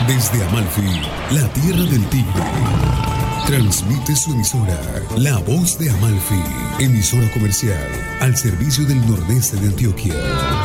Desde Amalfi, la tierra del tigre. Transmite su emisora, La Voz de Amalfi, emisora comercial al servicio del nordeste de Antioquia.